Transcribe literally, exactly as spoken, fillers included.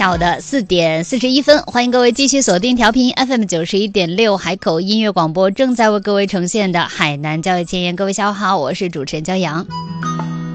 下午的四点四十一分，欢迎各位继续锁定调频 F M 九十一点六海口音乐广播，正在为各位呈现的海南教育前沿。各位下午好，我是主持人焦阳。